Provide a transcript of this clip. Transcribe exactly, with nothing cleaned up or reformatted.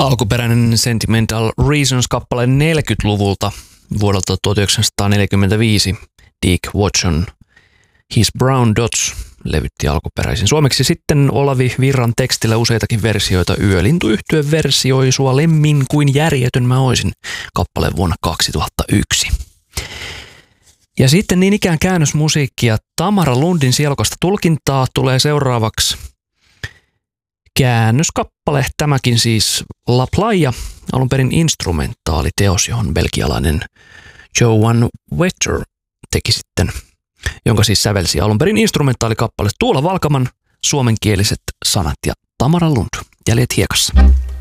Alkuperäinen Sentimental Reasons-kappale neljäkymmentäluvulta vuodelta tuhatyhdeksänsataaneljäkymmentäviisi Dick Watson His Brown Dots levytti alkuperäisin. Suomeksi sitten Olavi Virran tekstillä useitakin versioita. Yölintuyhtye versioi Sua lemmin kuin järjetön mä oisin kappaleen vuonna kaksituhattayksi. Ja sitten niin ikään käännösmusiikkia. Tamara Lundin sielukasta tulkintaa tulee seuraavaksi käännöskappale. Tämäkin siis La Playa, alun perin instrumentaaliteos, johon belgialainen Joan Wetter teki sitten, jonka siis sävelsi alun perin instrumentaalikappale Tuula Valkaman suomenkieliset sanat ja Tamara Lund, Jäljet hiekassa.